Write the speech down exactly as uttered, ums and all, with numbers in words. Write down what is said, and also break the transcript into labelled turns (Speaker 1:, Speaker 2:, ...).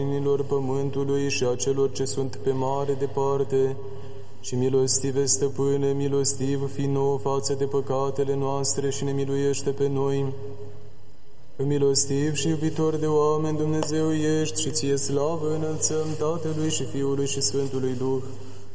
Speaker 1: oamenilor pământului și a celor ce sunt pe mare departe, și milostive, Stăpâne, milostiv fi nouă față de păcatele noastre și ne miluiește pe noi. Milostiv și iubitor de oameni, Dumnezeu ești și ție slavă înălțăm Tatălui și Fiului și Sfântului Duh,